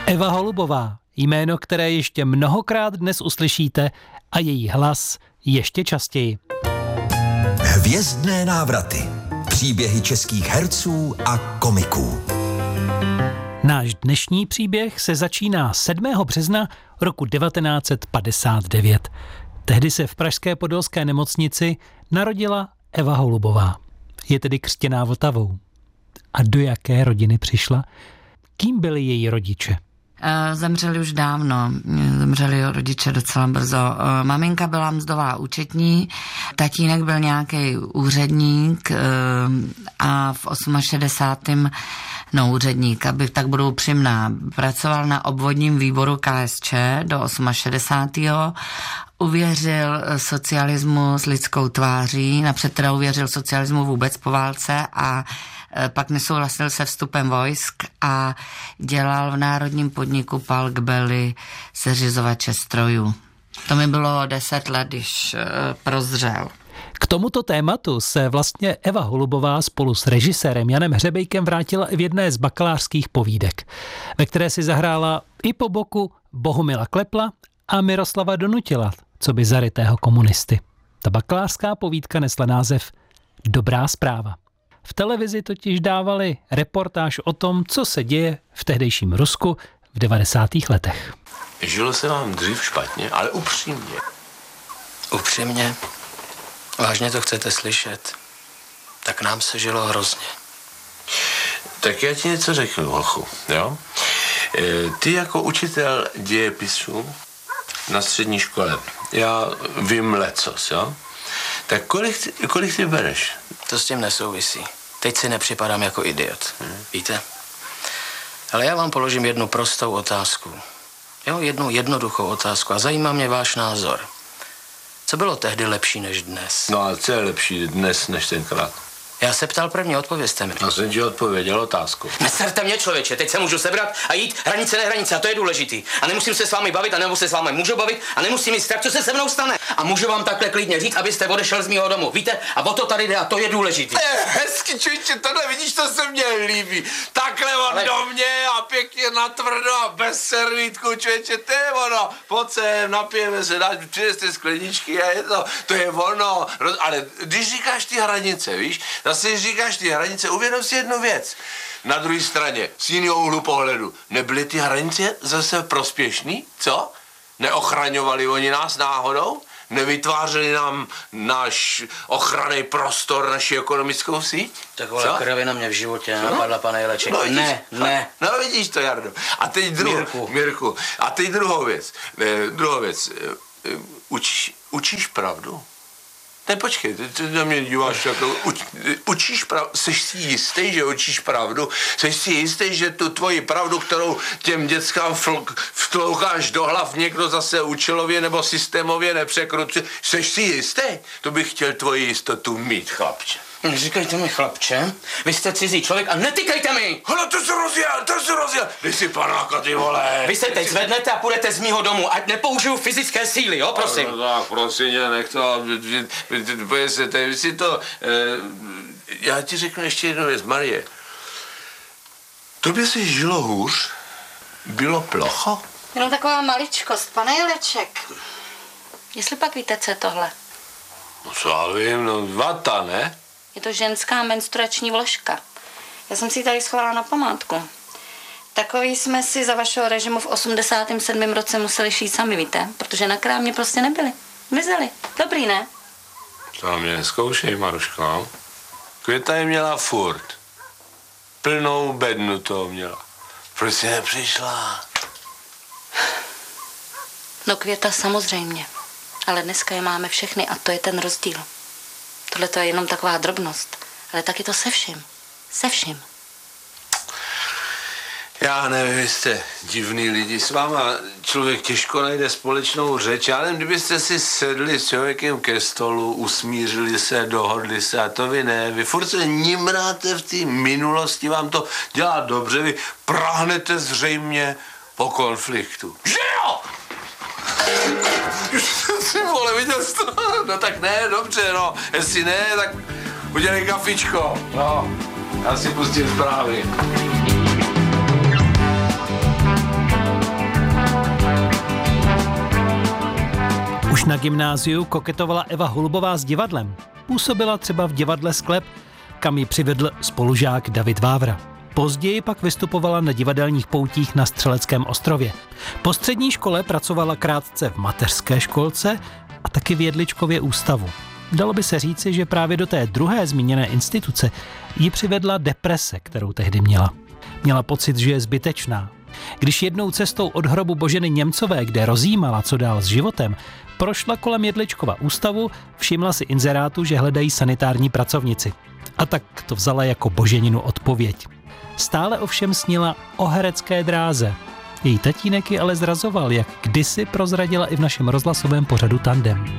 Eva Holubová, jméno, které ještě mnohokrát dnes uslyšíte a její hlas ještě častěji. Hvězdné návraty. Příběhy českých herců a komiků. Náš dnešní příběh se začíná 7. března roku 1959. Tehdy se v pražské podolské nemocnici narodila Eva Holubová. Je tedy křtěná Vltavou. A do jaké rodiny přišla? Kým byli její rodiče? Zemřeli už dávno, zemřeli rodiče docela brzo. Maminka byla mzdová účetní, tatínek byl nějaký úředník a v 68. úředník, aby tak budou upřímná, pracoval na obvodním výboru KSČ do 68. Uvěřil socialismu s lidskou tváří, napřed teda uvěřil socialismu vůbec po válce a pak nesouhlasil se vstupem vojsk a dělal v národním podniku Palk Belly seřizovače strojů. To mi bylo 10 let, když prozřel. K tomuto tématu se vlastně Eva Holubová spolu s režisérem Janem Hřebejkem vrátila i v jedné z bakalářských povídek, ve které si zahrála i po boku Bohumila Klepla a Miroslava Donutila, coby zarytého komunisty. Ta bakalářská povídka nesla název Dobrá zpráva. V televizi totiž dávali reportáž o tom, co se děje v tehdejším Rusku v 90. letech. Žilo se vám dřív špatně, ale upřímně. Upřímně? Vážně to chcete slyšet? Tak nám se žilo hrozně. Tak já ti něco řeknu, hochu, jo? Ty jako učitel dějepisu na střední škole, já vím lecos, jo? Tak kolik ty bereš? To s tím nesouvisí. Teď si nepřipadám jako idiot, víte? Ale já vám položím jednu prostou otázku. Jo, jednu jednoduchou otázku a zajímá mě váš názor. Co bylo tehdy lepší než dnes? No a co je lepší dnes než tenkrát? Já se ptal prvně, odpovězte mi. Já jsem ti odpověděl otázku. Neserte mě, člověče, teď se můžu sebrat a jít hranice nehranice a to je důležitý. A nemusím se s vámi bavit a nebo se s vámi můžu bavit a nemusím mít strach, co se mnou stane. A můžu vám takhle klidně říct, abyste odešel z mýho domu. Víte? A o to tady jde a to je důležitý. Hezky, člověče, tohle vidíš, to se mně líbí. Takhle on do mě a pěkně natvrdo a bez servítku, člověče, to je ono. Pojď sem, napijeme se, přineste skleničky a je to je ono. Ale když říkáš ty hranice, víš, zase říkáš ty hranice, uvědom si jednu věc. Na druhé straně, z jiného úhlu pohledu, nebyly ty hranice zase prospěšný, co? Neochraňovali oni nás náhodou? Nevytvářeli nám náš ochranný prostor, naši ekonomickou síť? Takové kravina mě v životě napadla, pane Jeleček. No, ne. No vidíš to, Jardo. A teď Mirku. A teď druhou věc. Učíš pravdu? Ne, počkej, ty na mě díváš jako, učíš pravdu, seš si jistý, že učíš pravdu, seš si jistý, že tu tvoji pravdu, kterou těm dětskám vtloucháš do hlav, někdo zase účelově nebo systémově nepřekrutuje, seš si jistý? To bych chtěl tvoji jistotu mít, chlapče. Neříkejte mi, chlapče, vy jste cizí člověk a netykejte mi! Hele, to se rozjel, Dej si panáka, ty vole. Vy se teď zvednete a půjdete z mýho domu, ať nepoužiju fyzické síly, jo, prosím. No, tak, prosím tě, nech to, já ti řeknu ještě jednu věc, Marie. Tobě se žilo hůř? Bylo plocho? Jenom taková maličkost, pane Jeleček. Jestli pak víte, co je tohle? No co já vím, no vata, ne? Je to ženská menstruační vložka. Já jsem si ji tady schovala na památku. Takový jsme si za vašeho režimu v 87. roce museli šít sami, víte? Protože na krámě prostě nebyli. Mizeli. Dobrý, ne? To mě neskoušej, Maruško. Květa je měla furt. Plnou bednu toho měla. Proč jsi nepřišla? No Květa samozřejmě. Ale dneska je máme všechny a to je ten rozdíl. Tohle to je jenom taková drobnost. Ale tak je to se vším. Se vším. Já nevím, vy jste divný lidi. S váma člověk těžko najde společnou řeč. Já nevím, kdybyste si sedli s člověkem ke stolu, usmířili se, dohodli se a to vy ne. Vy furt se nimráte v té minulosti, vám to dělá dobře. Vy prahnete zřejmě po konfliktu. Že jo? Vole, viděl jsi to? No tak ne, dobře, no. Jestli ne, tak udělej kafičko. No, já si pustím zprávy. na gymnáziu koketovala Eva Holubová s divadlem. Působila třeba v divadle Sklep, kam ji přivedl spolužák David Vávra. Později pak vystupovala na divadelních poutích na Střeleckém ostrově. Po střední škole pracovala krátce v mateřské školce a taky v Jedličkově ústavu. Dalo by se říci, že právě do té druhé zmíněné instituce ji přivedla deprese, kterou tehdy měla. Měla pocit, že je zbytečná. Když jednou cestou od hrobu Boženy Němcové, kde rozjímala, co dál s životem, prošla kolem Jedličkova ústavu, všimla si inzerátu, že hledají sanitární pracovnici. A tak to vzala jako Boženinu odpověď. Stále ovšem snila o herecké dráze. Její tatínek ji ale zrazoval, jak kdysi prozradila i v našem rozhlasovém pořadu Tandem.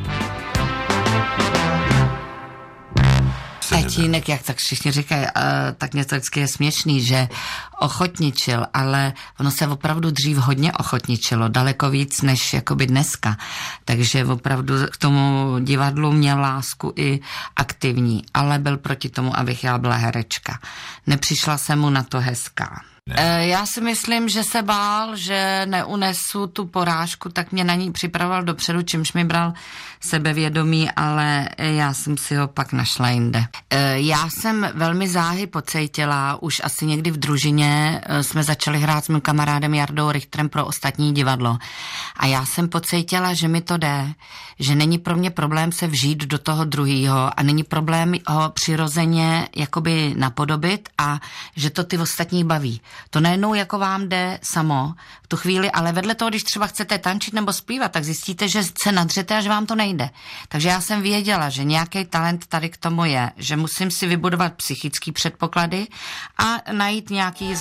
Tatínek, jak tak všichni říkají, tak mě to vždycky je směšný, že ochotničil, ale ono se opravdu dřív hodně ochotničilo, daleko víc než jakoby dneska. Takže opravdu k tomu divadlu měl lásku i aktivní, ale byl proti tomu, abych já byla herečka. Nepřišla jsem mu na to hezká. Já si myslím, že se bál, že neunesu tu porážku, tak mě na ní připravoval dopředu, čímž mi bral sebevědomí, ale já jsem si ho pak našla jinde. Já jsem velmi záhy pocítila, už asi někdy v družině jsme začali hrát s mým kamarádem Jardou Richterem pro Ostatní divadlo. A já jsem pocítila, že mi to jde, že není pro mě problém se vžít do toho druhýho a není problém ho přirozeně jakoby napodobit a že to ty ostatní baví. To najednou jako vám jde samo v tu chvíli, ale vedle toho, když třeba chcete tančit nebo zpívat, tak zjistíte, že se nadřete a že vám to nejde. Takže já jsem věděla, že nějaký talent tady k tomu je, že musím si vybudovat psychické předpoklady a najít nějaký